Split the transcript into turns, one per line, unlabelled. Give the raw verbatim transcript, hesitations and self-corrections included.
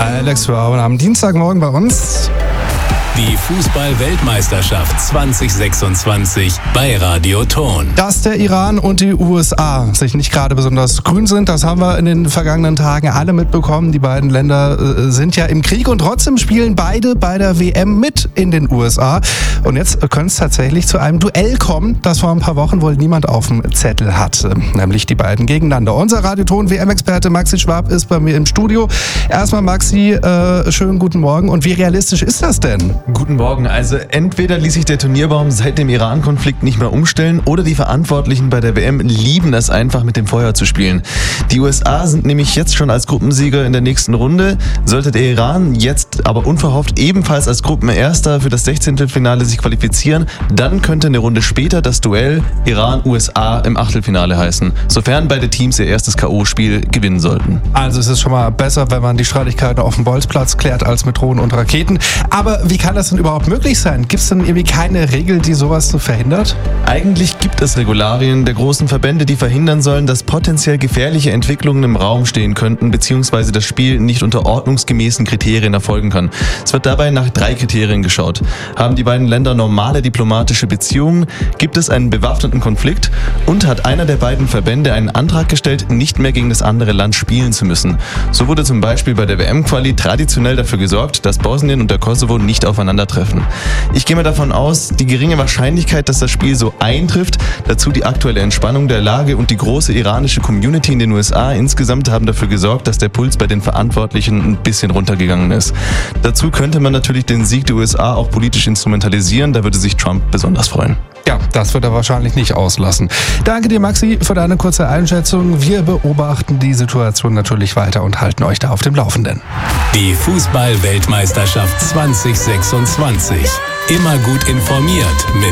Alex Brown am Dienstagmorgen bei uns.
Die Fußball-Weltmeisterschaft zwanzig sechsundzwanzig bei Radio Ton.
Dass der Iran und die U S A sich nicht gerade besonders grün sind, das haben wir in den vergangenen Tagen alle mitbekommen. Die beiden Länder äh, sind ja im Krieg und trotzdem spielen beide bei der W M mit in den U S A. Und jetzt könnte es tatsächlich zu einem Duell kommen, das vor ein paar Wochen wohl niemand auf dem Zettel hatte. Nämlich die beiden gegeneinander. Unser Radio Ton W M-Experte Maxi Schwab ist bei mir im Studio. Erstmal Maxi, äh, schönen guten Morgen. Und wie realistisch ist das denn?
Guten Morgen. Also entweder ließ sich der Turnierbaum seit dem Iran-Konflikt nicht mehr umstellen oder die Verantwortlichen bei der W M lieben es einfach, mit dem Feuer zu spielen. Die U S A sind nämlich jetzt schon als Gruppensieger in der nächsten Runde. Sollte der Iran jetzt aber unverhofft ebenfalls als Gruppenerster für das Sechzehntelfinale sich qualifizieren, dann könnte eine Runde später das Duell Iran-U S A im Achtelfinale heißen, sofern beide Teams ihr erstes K O-Spiel gewinnen sollten.
Also es ist schon mal besser, wenn man die Streitigkeiten auf dem Bolzplatz klärt, als mit Drohnen und Raketen. Aber wie kann das denn überhaupt möglich sein? Gibt es denn irgendwie keine Regel, die sowas verhindert?
Eigentlich gibt es Regularien der großen Verbände, die verhindern sollen, dass potenziell gefährliche Entwicklungen im Raum stehen könnten, beziehungsweise das Spiel nicht unter ordnungsgemäßen Kriterien erfolgen kann. Es wird dabei nach drei Kriterien geschaut. Haben die beiden Länder normale diplomatische Beziehungen? Gibt es einen bewaffneten Konflikt? Und hat einer der beiden Verbände einen Antrag gestellt, nicht mehr gegen das andere Land spielen zu müssen? So wurde zum Beispiel bei der W M-Quali traditionell dafür gesorgt, dass Bosnien und der Kosovo nicht aufeinandertreffen. Ich gehe mal davon aus, die geringe Wahrscheinlichkeit, dass das Spiel so eintrifft, dazu die aktuelle Entspannung der Lage und die große iranische Community in den U S A insgesamt haben dafür gesorgt, dass der Puls bei den Verantwortlichen ein bisschen runtergegangen ist. Dazu könnte man natürlich den Sieg der U S A auch politisch instrumentalisieren, da würde sich Trump besonders freuen.
Ja, das wird er wahrscheinlich nicht auslassen. Danke dir, Maxi, für deine kurze Einschätzung. Wir beobachten die Situation natürlich weiter und halten euch da auf dem Laufenden.
Die Fußball-Weltmeisterschaft zwanzig sechsundzwanzig. Immer gut informiert mit